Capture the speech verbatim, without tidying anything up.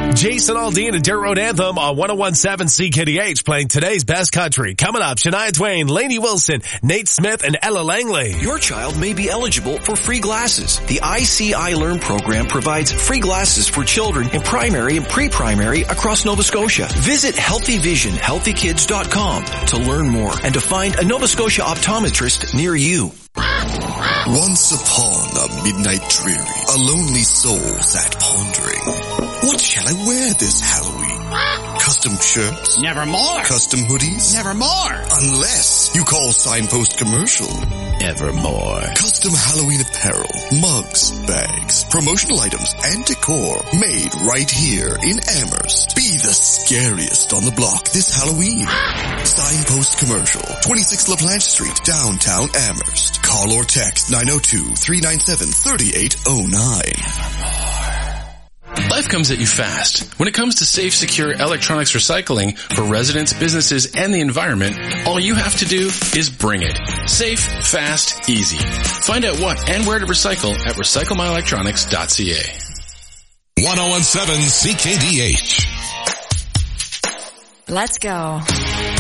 Jason Aldean and Dirt Road Anthem on one oh one point seven C K D H playing today's best country. Coming up, Shania Twain, Lainey Wilson, Nate Smith, and Ella Langley. Your child may be eligible for free glasses. The I See I Learn program provides free glasses for children in primary and pre-primary across Nova Scotia. Visit healthy vision healthy kids dot com to learn more and to find a Nova Scotia optometrist near you. Once upon a midnight dreary, a lonely soul sat pondering. What shall I wear this Halloween? Custom shirts? Nevermore. Custom hoodies? Nevermore. Unless you call Signpost Commercial. Evermore. Custom Halloween apparel, mugs, bags, promotional items, and decor made right here in Amherst. Be the scariest on the block this Halloween. Signpost Commercial, twenty-six LaPlanche Street, downtown Amherst. Call or text nine oh two, three nine seven, three eight oh nine. Life comes at you fast. When it comes to safe, secure electronics recycling for residents, businesses, and the environment, all you have to do is bring it. Safe, fast, easy. Find out what and where to recycle at recycle my electronics dot c a. one oh one point seven C K D H. Let's go.